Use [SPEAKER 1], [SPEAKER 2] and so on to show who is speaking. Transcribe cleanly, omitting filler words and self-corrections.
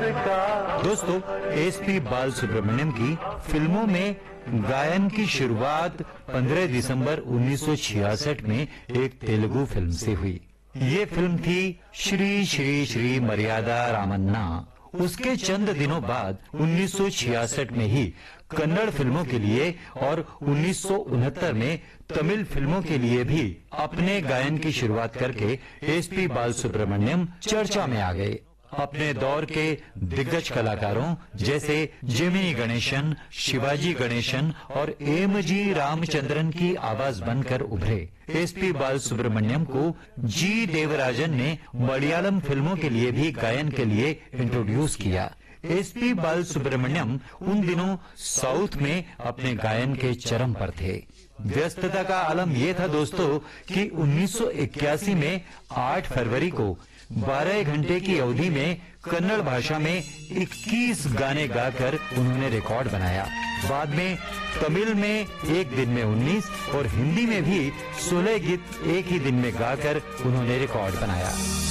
[SPEAKER 1] दोस्तों, एसपी बालसुब्रमण्यम की फिल्मों में गायन की शुरुआत 15 दिसंबर 1966 में एक तेलुगु फिल्म से हुई। ये फिल्म थी श्री श्री श्री मर्यादा रामन्ना। उसके चंद दिनों बाद 1966 में ही कन्नड़ फिल्मों के लिए और 1969 में तमिल फिल्मों के लिए भी अपने गायन की शुरुआत करके एसपी बालसुब्रमण्यम चर्चा में आ गए। अपने दौर के दिग्गज कलाकारों जैसे जेमिनी गणेशन, शिवाजी गणेशन और एमजी रामचंद्रन की आवाज बनकर उभरे। एसपी बालसुब्रमण्यम को जी देवराजन ने मलयालम फिल्मों के लिए भी गायन के लिए इंट्रोड्यूस किया। एसपी बालसुब्रमण्यम उन दिनों साउथ में अपने गायन के चरम पर थे। व्यस्तता का आलम यह था दोस्तों कि 1981 में 8 फरवरी को 12 घंटे की अवधि में कन्नड़ भाषा में 21 गाने गाकर उन्होंने रिकॉर्ड बनाया। बाद में तमिल में एक दिन में 19 और हिंदी में भी 16 गीत एक ही दिन में गाकर उन्होंने रिकॉर्ड बनाया।